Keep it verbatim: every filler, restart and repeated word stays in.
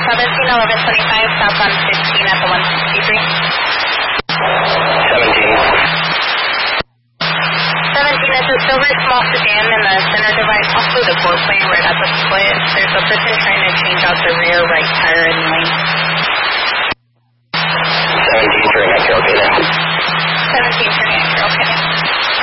seventeen, eleven twenty-five, southbound fifteen at the one sixty-three. seventeen. seventeen is a silver small sedan in the center divide, also the four-plane right at the split. There's a person trying to change out the rear right tire in the lane.